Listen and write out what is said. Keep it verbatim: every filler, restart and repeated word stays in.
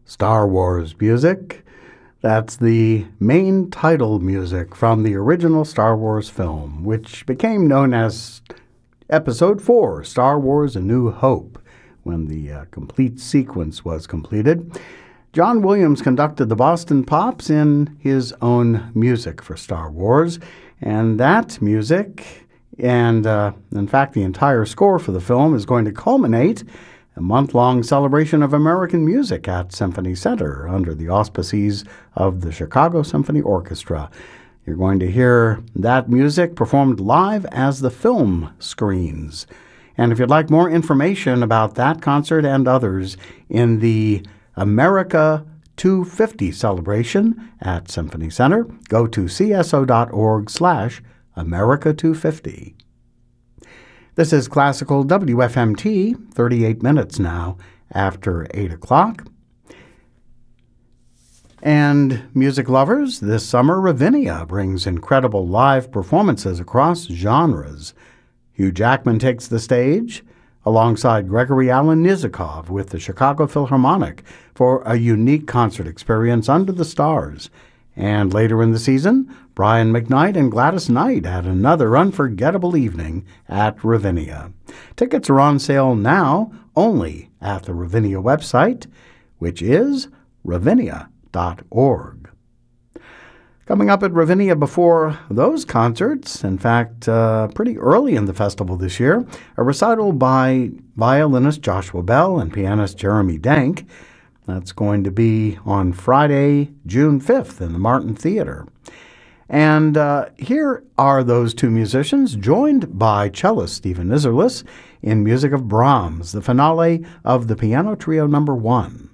Star Wars music. That's the main title music from the original Star Wars film, which became known as Episode four, Star Wars A New Hope, when the uh, complete sequence was completed. John Williams conducted the Boston Pops in his own music for Star Wars, and that music, and uh, in fact the entire score for the film, is going to culminate a month-long celebration of American music at Symphony Center under the auspices of the Chicago Symphony Orchestra. You're going to hear that music performed live as the film screens. And if you'd like more information about that concert and others in the America two fifty celebration at Symphony Center, go to cso.org slash America 250. This is Classical W F M T, thirty-eight minutes now after eight o'clock. And music lovers, this summer Ravinia brings incredible live performances across genres. Hugh Jackman takes the stage alongside Gregory Alan Nizikov with the Chicago Philharmonic for a unique concert experience under the stars. And later in the season, Brian McKnight and Gladys Knight had another unforgettable evening at Ravinia. Tickets are on sale now only at the Ravinia website, which is ravinia dot org. Coming up at Ravinia before those concerts, in fact, uh, pretty early in the festival this year, a recital by violinist Joshua Bell and pianist Jeremy Denk. That's going to be on Friday, June fifth in the Martin Theater. And uh, here are those two musicians, joined by cellist Stephen Isserlis in music of Brahms, the finale of the Piano Trio Number One.